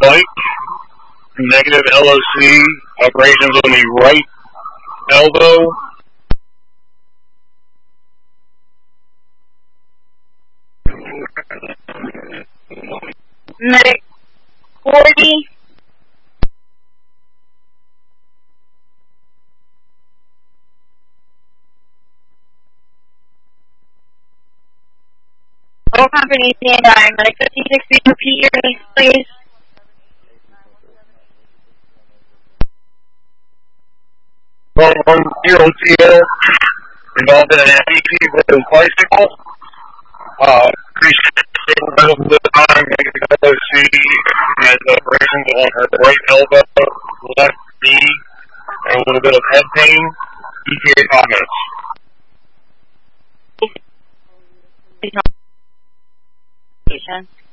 bike. Negative LOC, abrasions on the right elbow. Medic 40. All company stand by. Medic 5060, repeat your needs, please. Well, 10 TL involved in an MEP with a bicycle. Increased the time, negative LOC, has abrasions on her right elbow, left knee, and a little bit of head pain. ETA comments.